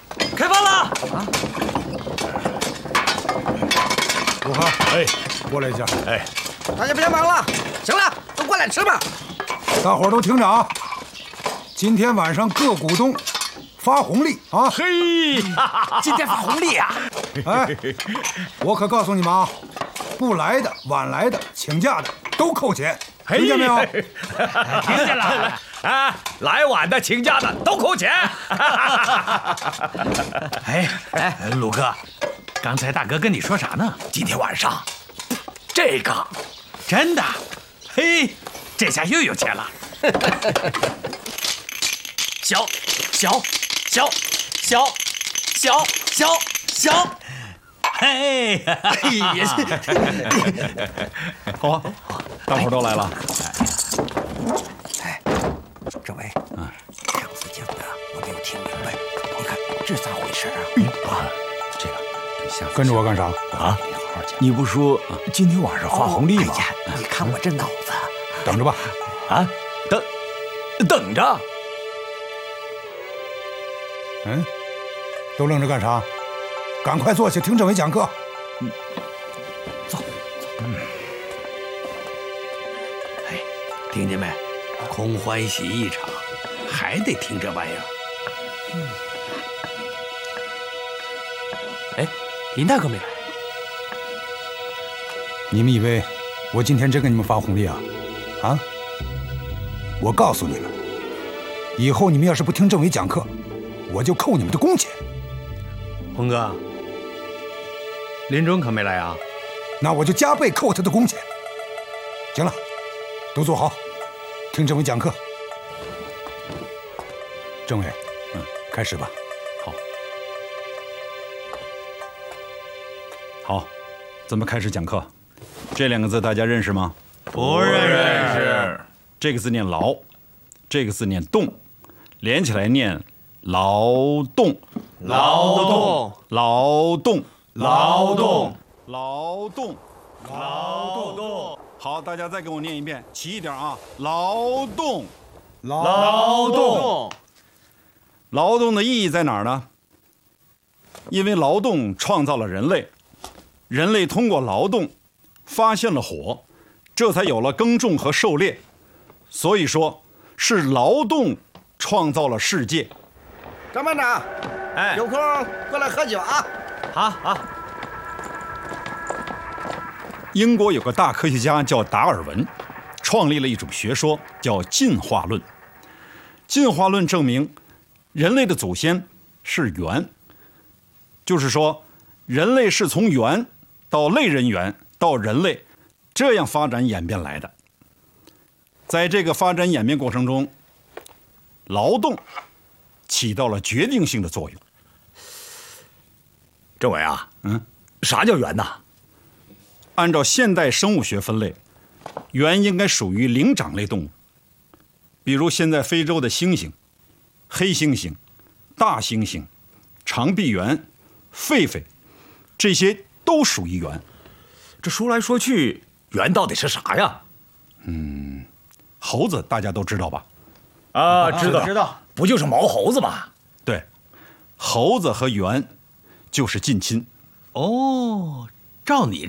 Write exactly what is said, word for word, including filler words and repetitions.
开饭了！ 啊！ 武汉，哎，过来一下。 哎， 大家别忙了，行了，都过来吃吧。 大伙儿都听着啊，今天晚上各股东发红利啊！ 嘿，今天发红利啊！ 哎，我可告诉你们啊，不来的、晚来的、请假的都扣钱，听见没有？ 听见了。啊，来晚的、请假的都扣钱。 哎哎，鲁哥，刚才大哥跟你说啥呢？ 今天晚上，这个真的？嘿，这下又有钱了。 小小小小小小小， 嘿， 也是。 好啊，大伙儿都来了。 哎，政委，嗯，上次讲的我没有听明白，你看这咋回事啊？啊， 这个对下次跟着我干啥啊？你好好讲。你不说今天晚上发红利吗？ 哎呀，你看我这脑子， 等着吧。 啊，等等着。 嗯，都愣着干啥？赶快坐下听政委讲课。 嗯，走走。嗯。 哎，听见没？空欢喜一场，还得听这玩意儿。嗯。哎，林大哥没来。 你们以为我今天真给你们发红利啊？啊？我告诉你们，以后你们要是不听政委讲课，我就扣你们的工钱。 红哥，林中可没来啊？ 那我就加倍扣他的工钱。行了，都坐好，听政委讲课。政委，嗯，开始吧。 好。好，咱们开始讲课。这两个字大家认识吗？ 不认识。 这个字念劳，这个字念动，连起来念劳动。 劳动， 劳动， 劳动， 劳动， 劳动。 好，大家再跟我念一遍，齐一点啊！劳动， 劳动。 劳动的意义在哪儿呢？因为劳动创造了人类，人类通过劳动发现了火，这才有了耕种和狩猎。所以说，是劳动创造了世界。 张班长， 哎， 有空过来喝酒啊！ 好好。 英国有个大科学家叫达尔文，创立了一种学说叫进化论。进化论证明，人类的祖先是猿，就是说，人类是从猿到类人猿到人类这样发展演变来的。在这个发展演变过程中，劳动起到了决定性的作用。 政委啊， 嗯， 啥叫猿呐？ 按照现代生物学分类，猿应该属于灵长类动物，比如现在非洲的猩猩、黑猩猩、大猩猩、长臂猿、狒狒，这些都属于猿。 这说来说去，猿到底是啥呀？ 嗯，猴子大家都知道吧？ 啊，知道知道， 不就是毛猴子吗？ 对，猴子和猿就是近亲。 哦，照你